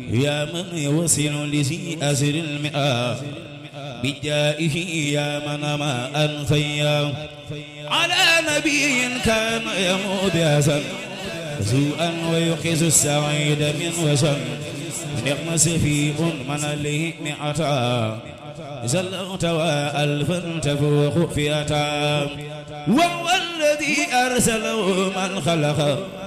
يا من يوصل لذي أسر المئة بجائه يا من ما أنفيا على نبي كان يموت ياسا سوءا ويقز السعيد من وسن نعم سفيء من له مئتا زلغت وألفا تفوق فئتا وهو الذي أرسله من خلق